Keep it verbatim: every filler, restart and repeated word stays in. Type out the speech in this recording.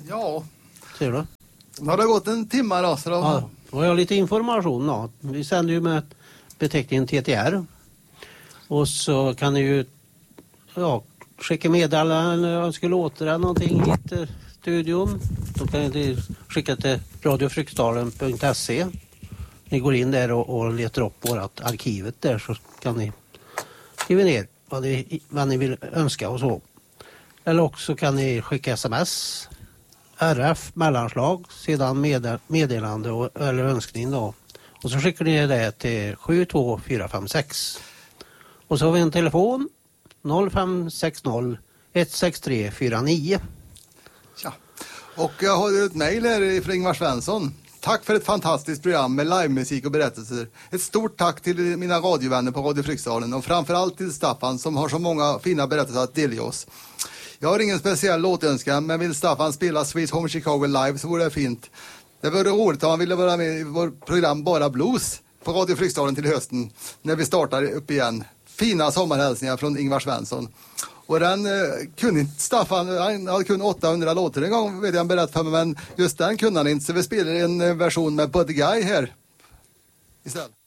Ja. Ser du? Nu har det gått en timme då. Så då... Ja, då har jag lite information då. Vi sänder ju med beteckningen T T R. Och så kan ni ju ja, skicka meddelanden eller önska låtar eller någonting hit till studion. Då kan ni skicka till radio fryksdalen punkt se. Ni går in där och, och letar upp vårt arkivet där, så kan ni skriva ner vad ni, vad ni vill önska och så. Eller också kan ni skicka sms, R F, mellanslag, sedan med, meddelande och, eller önskning då. Och så skickar ni det till sju två fyra fem sex. Och så har vi en telefon noll fem sex noll ett sex tre fyra nio. Ja. Och jag har ett mejl här från Ingvar Svensson. Tack för ett fantastiskt program med livemusik och berättelser. Ett stort tack till mina radiovänner på Radio Fryksdalen och framförallt till Staffan som har så många fina berättelser att delge oss. Jag har ingen speciell låtönskan, men vill Staffan spela Sweet Home Chicago live så vore det fint. Det vore roligt om han ville vara med i vårt program Bara Blues på Radio Fryksdalen till hösten när vi startar upp igen. Fina sommarhälsningar från Ingvar Svensson. Och den eh, kunde inte Staffan, han hade kunnat åttahundra låtar en gång, vet jag berätt för mig, men just den kunde han inte. Så vi spelar en version med Buddy Guy här istället.